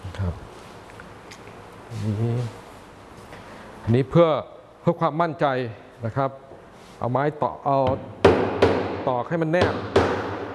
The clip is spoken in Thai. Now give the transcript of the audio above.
ครับอันนี้เพื่อความมั่นใจนะครับเอาไม้ต่อตอกให้มันแนบ